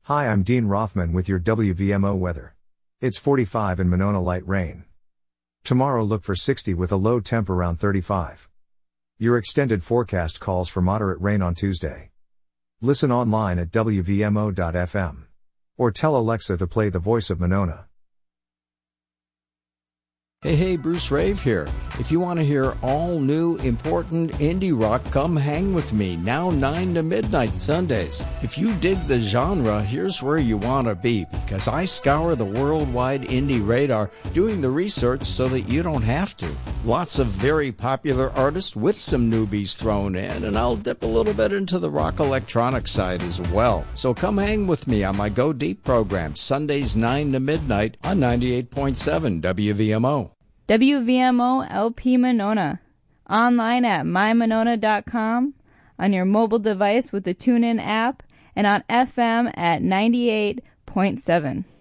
Hi, I'm Dean Rothman with your WVMO weather. It's 45 in Monona, light rain. Tomorrow look for 60 with a low temp around 35. Your extended forecast calls for moderate rain on Tuesday. Listen online at WVMO.fm. Or tell Alexa to play The Voice of Monona. Hey, Bruce Rave here. If you want to hear all new, important indie rock, come hang with me, now 9 to midnight Sundays. If you dig the genre, here's where you want to be, because I scour the worldwide indie radar, doing the research so that you don't have to. Lots of very popular artists with some newbies thrown in, and I'll dip a little bit into the rock electronic side as well. So come hang with me on my Go Deep program, Sundays 9 to midnight on 98.7 WVMO. WVMO LP Monona. Online at mymonona.com, on your mobile device with the TuneIn app, and on FM at 98.7.